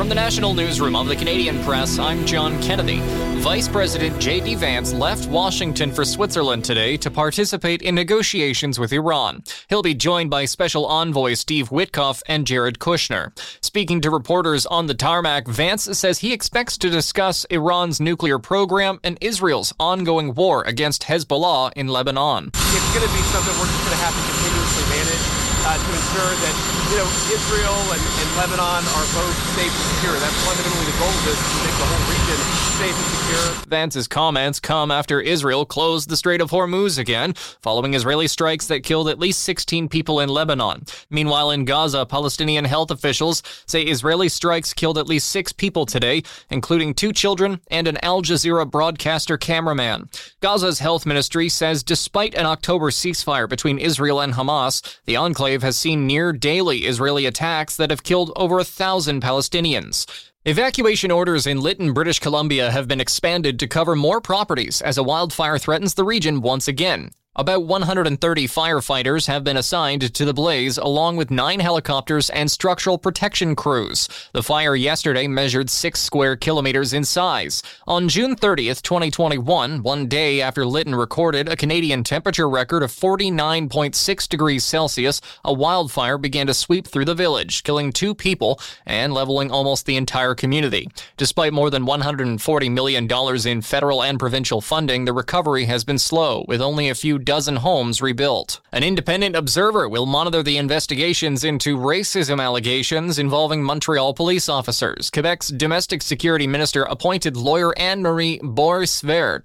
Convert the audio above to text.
From the National Newsroom of the Canadian Press, I'm John Kennedy. Vice President J.D. Vance left Washington for Switzerland today to participate in negotiations with Iran. He'll be joined by Special Envoy Steve Witkoff and Jared Kushner. Speaking to reporters on the tarmac, Vance says he expects to discuss Iran's nuclear program and Israel's ongoing war against Hezbollah in Lebanon. It's going to be something we're just going to have to continuously manage to ensure that, Israel and Lebanon are both safe and secure. That's fundamentally the goal of this, to make the whole region safe and secure. Vance's comments come after Israel closed the Strait of Hormuz again, following Israeli strikes that killed at least 16 people in Lebanon. Meanwhile, in Gaza, Palestinian health officials say Israeli strikes killed at least 6 people today, including 2 children and an Al Jazeera broadcaster cameraman. Gaza's health ministry says despite an October ceasefire between Israel and Hamas, the enclave has seen near-daily Israeli attacks that have killed over 1,000 Palestinians. Evacuation orders in Lytton, British Columbia have been expanded to cover more properties as a wildfire threatens the region once again. About 130 firefighters have been assigned to the blaze, along with 9 helicopters and structural protection crews. The fire yesterday measured 6 square kilometers in size. On June 30th, 2021, one day after Lytton recorded a Canadian temperature record of 49.6 degrees Celsius, a wildfire began to sweep through the village, killing 2 people and leveling almost the entire community. Despite more than $140 million in federal and provincial funding, the recovery has been slow, with only a few dozen homes rebuilt. An independent observer will monitor the investigations into racism allegations involving Montreal police officers. Quebec's domestic security minister appointed lawyer Anne-Marie Boisvert